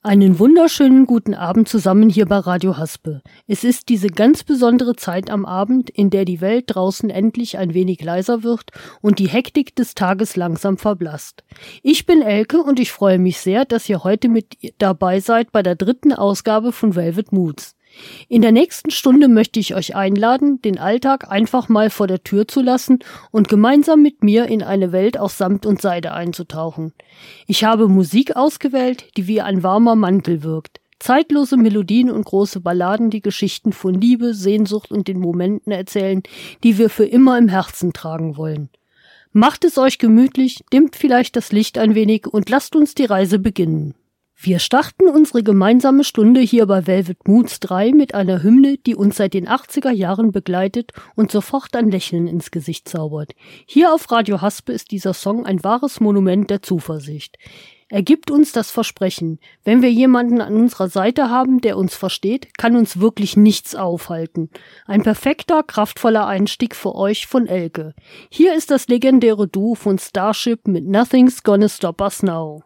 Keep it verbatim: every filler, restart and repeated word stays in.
Einen wunderschönen guten Abend zusammen hier bei Radio Haspe. Es ist diese ganz besondere Zeit am Abend, in der die Welt draußen endlich ein wenig leiser wird und die Hektik des Tages langsam verblasst. Ich bin Elke und ich freue mich sehr, dass ihr heute mit dabei seid bei der dritten Ausgabe von Velvet Moods. In der nächsten Stunde möchte ich euch einladen, den Alltag einfach mal vor der Tür zu lassen und gemeinsam mit mir in eine Welt aus Samt und Seide einzutauchen. Ich habe Musik ausgewählt, die wie ein warmer Mantel wirkt. Zeitlose Melodien und große Balladen, die Geschichten von Liebe, Sehnsucht und den Momenten erzählen, die wir für immer im Herzen tragen wollen. Macht es euch gemütlich, dimmt vielleicht das Licht ein wenig und lasst uns die Reise beginnen. Wir starten unsere gemeinsame Stunde hier bei Velvet Moods drei mit einer Hymne, die uns seit den achtziger Jahren begleitet und sofort ein Lächeln ins Gesicht zaubert. Hier auf Radio Haspe ist dieser Song ein wahres Monument der Zuversicht. Er gibt uns das Versprechen, wenn wir jemanden an unserer Seite haben, der uns versteht, kann uns wirklich nichts aufhalten. Ein perfekter, kraftvoller Einstieg für euch von Elke. Hier ist das legendäre Duo von Starship mit Nothing's Gonna Stop Us Now.